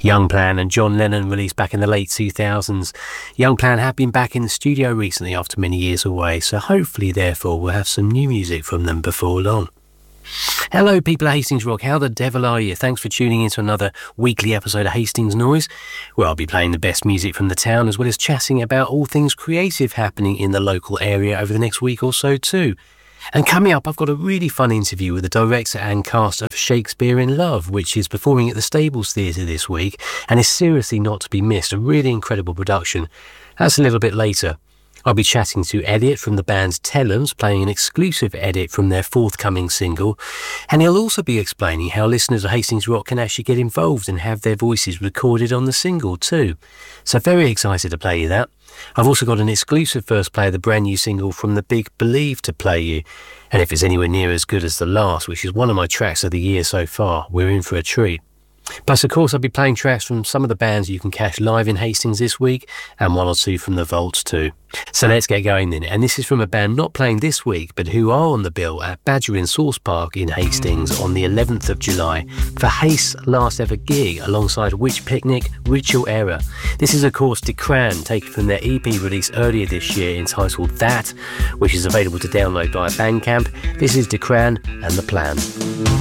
Young Plan and John Lennon, released back in the late 2000s. Young Plan have been back in the studio recently after many years away, so hopefully therefore we'll have some new music from them before long. Hello people at Hastings Rock, how the devil are you? Thanks for tuning in to another weekly episode of Hastings Noise, where I'll be playing the best music from the town as well as chatting about all things creative happening in the local area over the next week or so too. And coming up, I've got a really fun interview with the director and cast of Shakespeare in Love, which is performing at the Stables Theatre this week and is seriously not to be missed. A really incredible production. That's a little bit later. I'll be chatting to Elliot from the band Tellums, playing an exclusive edit from their forthcoming single, and he'll also be explaining how listeners of Hastings Rock can actually get involved and have their voices recorded on the single too. So very excited to play you that. I've also got an exclusive first play of the brand new single from The Big Believe to play you, and if it's anywhere near as good as the last, which is one of my tracks of the year so far, we're in for a treat. Plus, of course, I'll be playing tracks from some of the bands you can catch live in Hastings this week, and one or two from the Vaults too. So let's get going then. And this is from a band not playing this week, but who are on the bill at Badger Inn Sauce Park in Hastings on the 11th of July for Haste's last ever gig alongside Witch Picnic, Ritual Error. This is, of course, Decran, taken from their EP released earlier this year entitled That, which is available to download via Bandcamp. This is Decran and The Plan.